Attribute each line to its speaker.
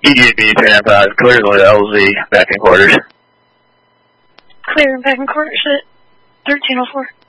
Speaker 1: EGB 395, clear to LZ, back in quarters.
Speaker 2: Clear and back in quarters at 1304.